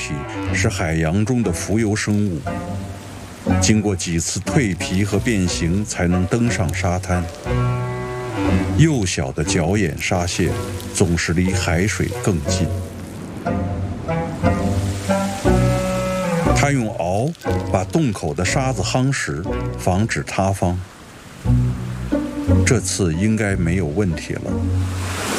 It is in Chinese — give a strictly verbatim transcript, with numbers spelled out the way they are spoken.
体是海洋中的浮游生物，经过几次蜕皮和变形才能登上沙滩。幼小的角眼沙蟹总是离海水更近。它用螯把洞口的沙子夯实，防止塌方。这次应该没有问题了。